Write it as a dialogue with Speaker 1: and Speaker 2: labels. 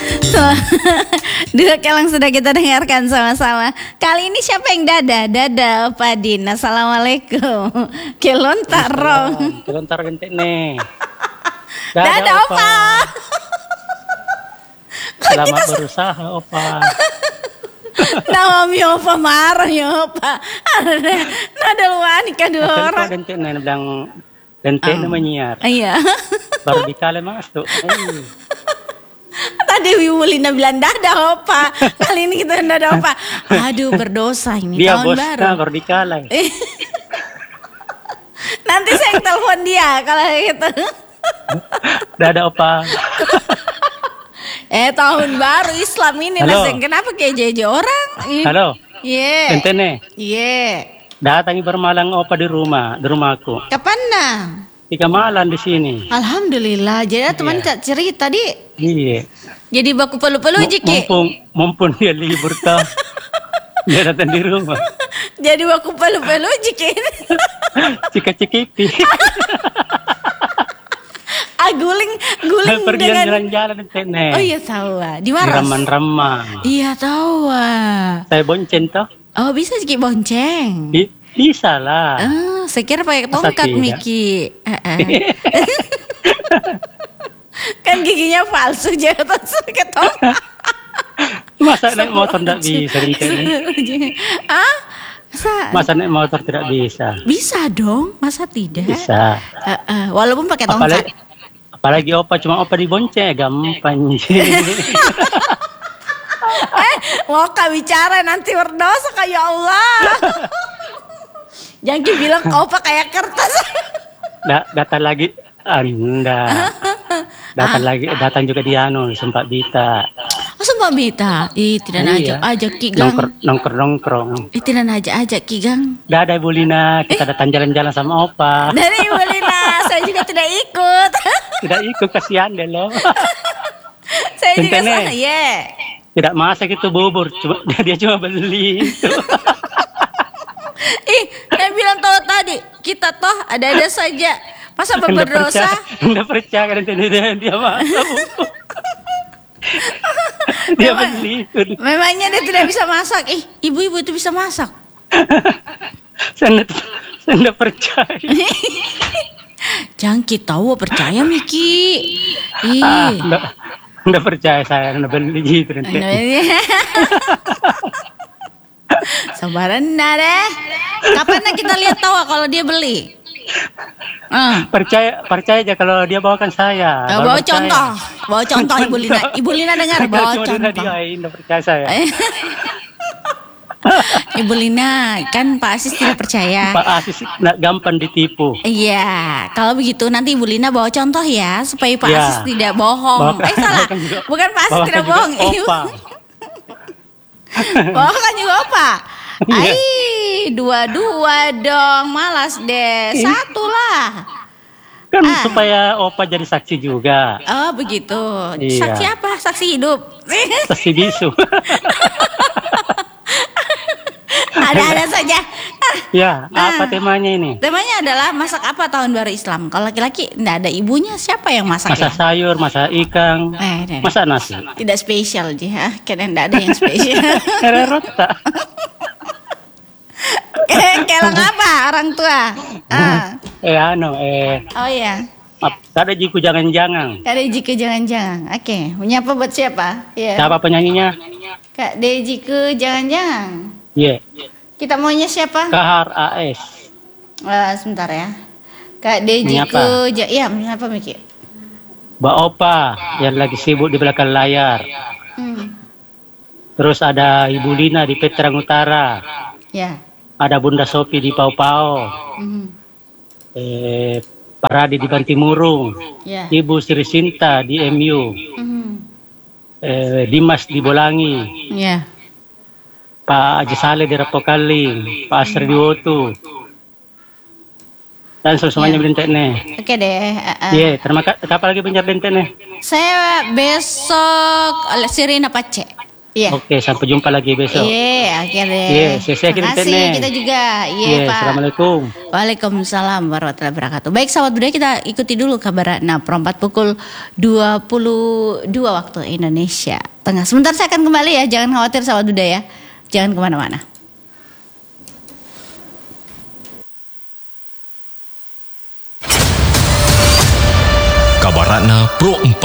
Speaker 1: Tuh, dua kelang sudah kita dengarkan sama-sama. Kali ini siapa yang dada? Dada Opa Din. Assalamualaikum. Kelontarong.
Speaker 2: Kelontar gente nih.
Speaker 1: Dada Opa.
Speaker 2: Selamat berusaha Opa.
Speaker 1: Nama mi Opa marah ya Opa. Ada luan kedua orang.
Speaker 2: Gente nih bilang gente namanya.
Speaker 1: Iya.
Speaker 2: Baru dikali masuk.
Speaker 1: Tadi Wulina bilang dada Opa. Kali ini kita dada Opa. Aduh berdosa ini
Speaker 2: dia
Speaker 1: tahun baru.
Speaker 2: Dia baru dikali.
Speaker 1: Nanti saya telepon dia kalau gitu.
Speaker 2: Dada Opa.
Speaker 1: Tahun baru Islam ini Mas. Kenapa kayak jeje orang?
Speaker 2: Halo.
Speaker 1: Iya.
Speaker 2: Gente nih.
Speaker 1: Iya.
Speaker 2: Datangi bermalang Opa di rumahku.
Speaker 1: Kapan nah?
Speaker 2: 3 malam di sini.
Speaker 1: Alhamdulillah. Jadi teman tak cerita tadi.
Speaker 2: Iya.
Speaker 1: Jadi baku pelu-pelu Jiki.
Speaker 2: Mumpung dia libur toh. Dia datang di rumah.
Speaker 1: Jadi baku pelu-pelu Jiki.
Speaker 2: Cika-cikipi.
Speaker 1: Guling
Speaker 2: pergi
Speaker 1: dengan
Speaker 2: jalan-jalan nih.
Speaker 1: Oh iya tahu di Maros.
Speaker 2: Raman-raman.
Speaker 1: Iya tahu
Speaker 2: Saya bonceng toh.
Speaker 1: Oh bisa Jiki bonceng.
Speaker 2: Bisa lah.
Speaker 1: Saya kira pakai tongkat Miki. Kan giginya palsu jadi pakai tongkat.
Speaker 2: Masa naik motor tidak bisa ini? Masa naik motor tidak bisa?
Speaker 1: Bisa dong, masa tidak?
Speaker 2: Bisa.
Speaker 1: Walaupun pakai tongkat.
Speaker 2: Apalagi Opa cuma Opa dibonceng gampang.
Speaker 1: Mau bicara nanti berdosa kayak Allah. Jangan bilang Opa kayak kertas.
Speaker 2: Datang lagi Anda. Datang juga di Sempat Bita.
Speaker 1: Oh Sempat Bita. Tidak ajak Kigang.
Speaker 2: Nongkrong.
Speaker 1: Tidak ajak Kigang.
Speaker 2: Gak ada Ibu Lina. Kita datang jalan-jalan sama Opa.
Speaker 1: Dari Ibu Lina. Saya juga tidak ikut.
Speaker 2: Tidak ikut kasihan deh loh.
Speaker 1: Saya juga sana.
Speaker 2: Tidak masak itu bubur. Dia cuma beli itu.
Speaker 1: Saya bilang tahu tadi kita toh ada saja masa berdosa.
Speaker 2: Anda percaya kan dia masak. Dia beli itu.
Speaker 1: Memangnya dia tidak bisa masak. Ibu-ibu itu bisa masak.
Speaker 2: Saya tidak percaya.
Speaker 1: Jangan kita tahu percaya Miki.
Speaker 2: Anda percaya saya Anda beli gitu nanti.
Speaker 1: Sabaran deh. Kapan kita lihat tahu kalau dia beli?
Speaker 2: Percaya aja kalau dia bawakan saya.
Speaker 1: Bawa contoh Ibu Lina. Ibu Lina dengar bawa contoh.
Speaker 2: Dia percaya saya.
Speaker 1: Ibu Lina kan Pak Asis tidak percaya.
Speaker 2: Pak Asis gampang ditipu.
Speaker 1: Iya, kalau begitu nanti Ibu Lina bawa contoh ya supaya Pak Asis tidak bohong. Salah, bukan Pak Asis tidak bohong. Bawakan juga Opa. Dua dong, malas deh. Satu lah.
Speaker 2: Kan supaya Opa jadi saksi juga.
Speaker 1: Oh begitu. Saksi apa? Saksi hidup.
Speaker 2: Saksi bisu.
Speaker 1: Ada saja.
Speaker 2: Apa temanya ini?
Speaker 1: Temanya adalah masak apa tahun baru Islam. Kalau laki-laki tidak ada ibunya, siapa yang masak?
Speaker 2: Masak sayur, masak ikan, masak nasi.
Speaker 1: Tidak spesial dia, karena tidak ada yang spesial.
Speaker 2: Rota.
Speaker 1: Kelang apa orang tua? Oh iya.
Speaker 2: Ada jiku jangan-jangan.
Speaker 1: Ada jiku jangan-jangan. Oke, menyapa buat siapa?
Speaker 2: Siapa penyanyinya?
Speaker 1: Kak Dejiku jangan-jangan. Kita maunya siapa?
Speaker 2: Kahar AS.
Speaker 1: Sebentar ya. Kak Dejiku menyapa Miki?
Speaker 2: Mbak Opa yang lagi sibuk di belakang layar. Terus ada Ibu Lina di Petrang Utara. Ada Bunda Sopi di Pau-Pau. Paradi di Bantimurung. Ibu Sri Sinta di MU. Dimas di Bolangi. Pak Haji Saleh di Rapokaling, Pak Asri di Wotu, dan semuanya bentek nih.
Speaker 1: Oke deh.
Speaker 2: Terima kasih. Kapan lagi benjar bentek nih?
Speaker 1: Saya besok Sirina Pace. Iya.
Speaker 2: Oke, sampai jumpa lagi besok.
Speaker 1: Iya, akhirnya.
Speaker 2: Iya, saya
Speaker 1: Terima kasih
Speaker 2: nih.
Speaker 1: kita juga. Iya,
Speaker 2: Iya,
Speaker 1: Pak.
Speaker 2: Assalamualaikum.
Speaker 1: Waalaikumsalam warahmatullahi wabarakatuh. Baik, sahabat budaya, kita ikuti dulu kabar. Nah, perempat pukul 22 waktu Indonesia Tengah. Sebentar saya akan kembali ya. Jangan khawatir sahabat budaya. Jangan kemana-mana.
Speaker 3: Kabaratna Pro 4.